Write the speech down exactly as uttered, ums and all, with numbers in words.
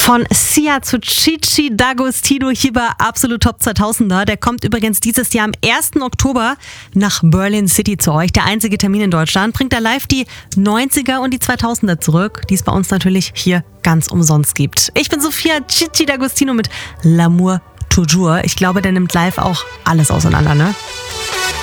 Von Sia zu Chichi D'Agostino hier bei Absolut Top zweitausender. Der kommt übrigens dieses Jahr am ersten Oktober nach Berlin City zu euch. Der einzige Termin in Deutschland. Bringt da live die neunziger und die zweitausender zurück, die es bei uns natürlich hier ganz umsonst gibt. Ich bin Sophia, Chichi D'Agostino mit L'amour toujours. Ich glaube, der nimmt live auch alles auseinander, ne?